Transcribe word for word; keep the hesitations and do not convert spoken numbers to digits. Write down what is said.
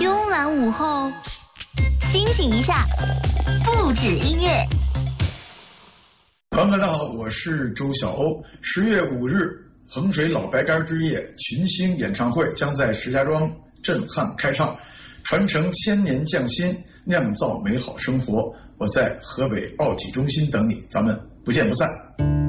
慵懒午后，清醒一下，不止音乐。 朋友们，大家好，我是周晓欧。十月五日，衡水老白干之夜群星演唱会将在石家庄震撼开唱，传承千年匠心，酿造美好生活。我在河北奥体中心等你，咱们不见不散。